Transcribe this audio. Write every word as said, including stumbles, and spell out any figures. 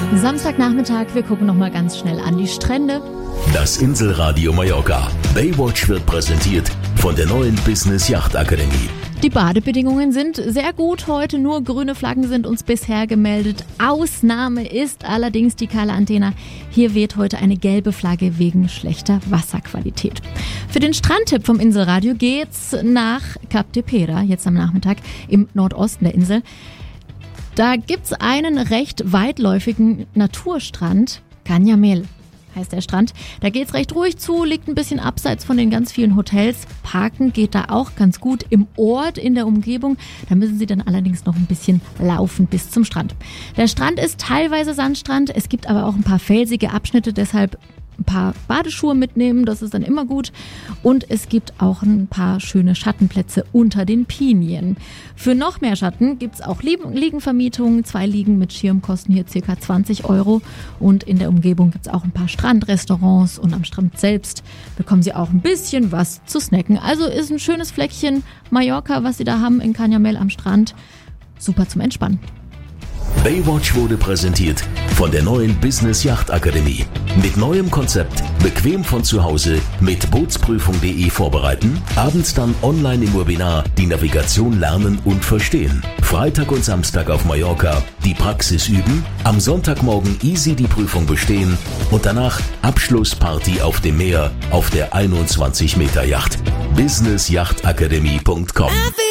Samstagnachmittag, wir gucken noch mal ganz schnell an die Strände. Das Inselradio Mallorca. Baywatch wird präsentiert von der neuen Business Yacht Akademie. Die Badebedingungen sind sehr gut heute, nur grüne Flaggen sind uns bisher gemeldet. Ausnahme ist allerdings die Cala Antena. Hier weht heute eine gelbe Flagge wegen schlechter Wasserqualität. Für den Strandtipp vom Inselradio geht's nach Cap de Pera, jetzt am Nachmittag im Nordosten der Insel. Da gibt's einen recht weitläufigen Naturstrand, Canyamel heißt der Strand. Da geht's recht ruhig zu, liegt ein bisschen abseits von den ganz vielen Hotels. Parken geht da auch ganz gut im Ort, in der Umgebung. Da müssen Sie dann allerdings noch ein bisschen laufen bis zum Strand. Der Strand ist teilweise Sandstrand, es gibt aber auch ein paar felsige Abschnitte, deshalb ein paar Badeschuhe mitnehmen, das ist dann immer gut. Und es gibt auch ein paar schöne Schattenplätze unter den Pinien. Für noch mehr Schatten gibt es auch Liegenvermietungen. Zwei Liegen mit Schirm kosten hier ca. zwanzig Euro. Und in der Umgebung gibt es auch ein paar Strandrestaurants. Und am Strand selbst bekommen Sie auch ein bisschen was zu snacken. Also ist ein schönes Fleckchen Mallorca, was Sie da haben in Canyamel am Strand. Super zum Entspannen. Baywatch wurde präsentiert von der neuen Business Yacht Akademie. Mit neuem Konzept, bequem von zu Hause, mit Bootsprüfung punkt de vorbereiten, abends dann online im Webinar die Navigation lernen und verstehen. Freitag und Samstag auf Mallorca die Praxis üben, am Sonntagmorgen easy die Prüfung bestehen und danach Abschlussparty auf dem Meer auf der einundzwanzig Meter Yacht. business yacht akademie punkt com